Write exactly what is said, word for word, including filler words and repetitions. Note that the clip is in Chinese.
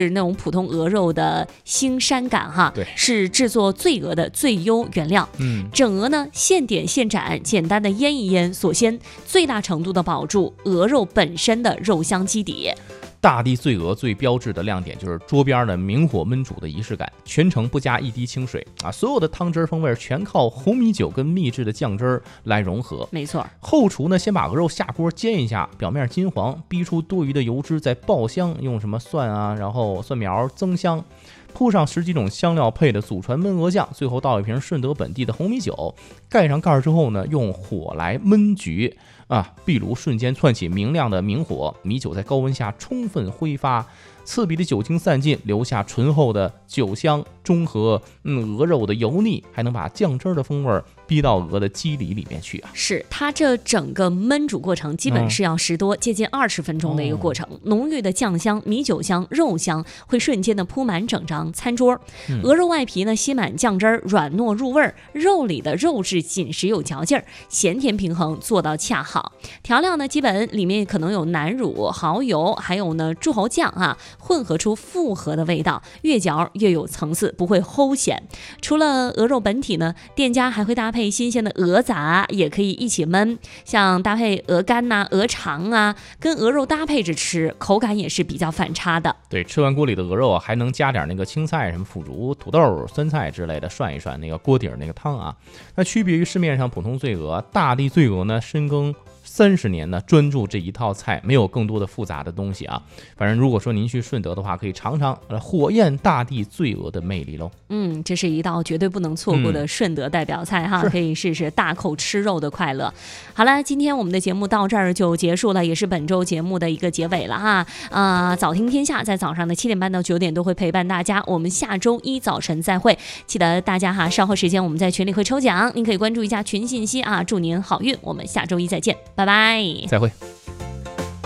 是那种普通鹅肉的腥膻感哈， 对， 是制作醉鹅的最优原料。 嗯， 整鹅呢现点现斩，简单的腌一腌，锁鲜，最大程度的保住鹅肉本身的肉香基底。 大地醉鹅最标志的亮点就是桌边的明火焖煮的仪式感，全程不加一滴清水啊，所有的汤汁风味全靠红米酒跟秘制的酱汁来融合。 没错， 后厨呢先把鹅肉下锅煎一下，表面金黄，逼出多余的油脂，再爆香，用什么蒜啊，然后蒜苗增香。铺上十几种香料配的祖传焖鹅酱，最后倒一瓶顺德本地的红米酒，盖上盖之后呢，用火来焖焗啊，壁炉瞬间窜起明亮的明火，米酒在高温下充分挥发，刺鼻的酒精散尽，留下醇厚的酒香，中和嗯鹅肉的油腻，还能把酱汁的风味逼到鹅的肌理里面去啊。 是它这整个焖煮过程基本是要十多、嗯、接近二十分钟的一个过程、哦、浓郁的酱香、米酒香、肉香会瞬间的铺满整张餐桌、嗯、鹅肉外皮呢吸满酱汁，软糯入味，肉里的肉质紧实有嚼劲，咸甜平衡做到恰好。调料呢基本里面可能有南乳、蚝油，还有呢柱侯酱啊，混合出复合的味道，越嚼越有层次，不会齁咸。除了鹅肉本体呢，店家还会搭配新鲜的鹅杂，也可以一起焖，像搭配鹅肝呐、啊、鹅肠啊，跟鹅肉搭配着吃，口感也是比较反差的。 对，吃完锅里的鹅肉啊，还能加点那个青菜，什么腐竹、土豆、酸菜之类的，涮一涮那个锅底那个汤啊。那区别于市面上普通醉鹅，大地醉鹅呢深耕三十年呢，专注这一套菜，没有更多的复杂的东西啊。反正如果说您去顺德的话，可以尝尝火焰大地醉鹅的魅力喽。 嗯，这是一道绝对不能错过的顺德代表菜哈、嗯，可以试试大口吃肉的快乐。好了，今天我们的节目到这儿就结束了，也是本周节目的一个结尾了哈。啊、呃，早听天下在早上的七点半到九点都会陪伴大家，我们下周一早晨再会。记得大家哈，稍后时间我们在群里会抽奖，您可以关注一下群信息啊。祝您好运，我们下周一再见，拜拜， 再会。